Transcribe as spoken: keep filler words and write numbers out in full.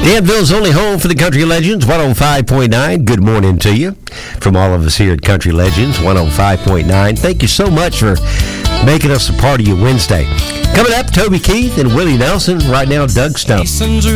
Danville's only home for the Country Legends, one oh five point nine. Good morning to you from all of us here at Country Legends, one oh five point nine. Thank you so much for making us a part of your Wednesday. Coming up, Toby Keith and Willie Nelson. Right now, Doug Stone.